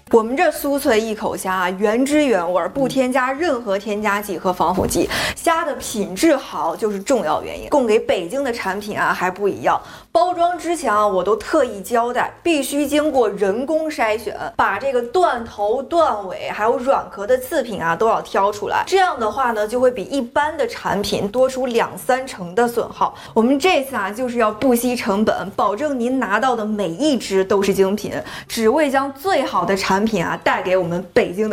我们这酥脆一口虾啊，原汁原味，不添加任何添加剂和防腐剂，虾的品质好就是重要原因。供给北京的产品啊还不一样，包装之前啊我都特意交代，必须经过人工筛选，把这个断头、断尾还有软壳的次品啊都要挑出来。这样的话呢，就会比一般的产品多出2-3成的损耗。我们这次啊就是要不惜成本，保证您拿到的每一只都是精品，只为将最好的产品啊带给我们北京的